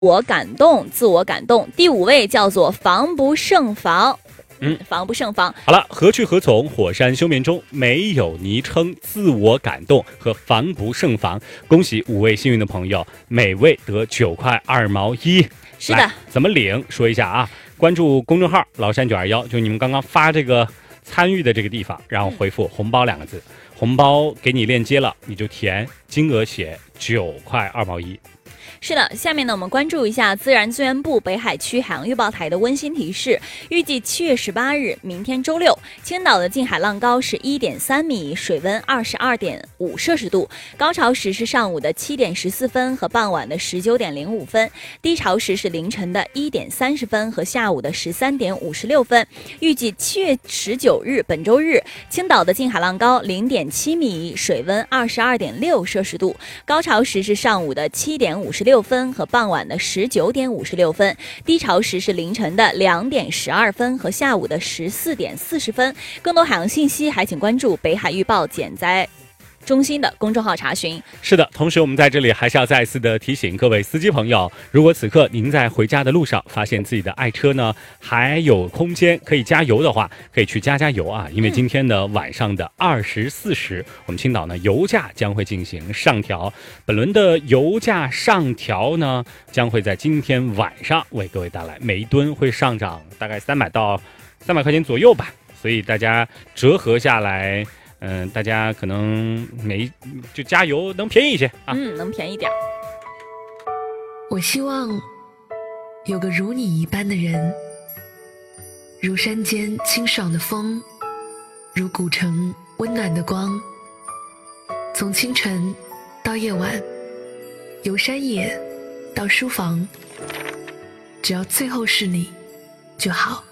我感动，自我感动。第5位叫做防不胜防。防不胜防。 好了，何去何从？火山休眠中没有昵称，自我感动和防不胜防。恭喜5位幸运的朋友，每位得9块2毛1。 是的， 怎么领？说一下啊，关注公众号老山921，就你们刚刚发这个参与的这个地方，然后回复红包2个字，红包给你链接了，你就填，金额写9块2毛1。 是的，下面呢，我们关注一下自然资源部北海区海洋预报台的温馨提示。预计7月18日，明天周六，青岛的近海浪高是1.3米，水温22.5摄氏度，高潮时是上午的7点14分和傍晚的19点05分，低潮时是凌晨的1点30分和下午的13点56分。预计7月19日，本周日，青岛的近海浪高0.7米，水温22.6摄氏度，高潮时是上午的7点56分和傍晚的19点56分，低潮时是凌晨的2点12分和下午的14点40分。更多海洋信息还请关注北海预报减灾中心的公众号查询。 是的，同时我们在这里还是要再次的提醒各位司机朋友，如果此刻您在回家的路上发现自己的爱车呢还有空间可以加油的话，可以去加油啊！因为今天的晚上的24时，我们青岛呢油价将会进行上调。本轮的油价上调呢，将会在今天晚上为各位带来每一吨会上涨大概300到300块钱左右吧，所以大家折合下来。大家可能就加油能便宜一些啊， 能便宜点。 我希望有个如你一般的人，如山间清爽的风，如古城温暖的光，从清晨到夜晚，由山野到书房，只要最后是你就好。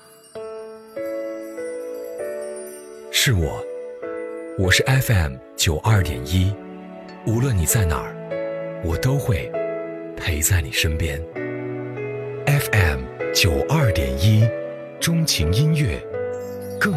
是我是 FM 92.1，无论你在哪儿，我都会陪在你身边。FM 92.1，钟情音乐，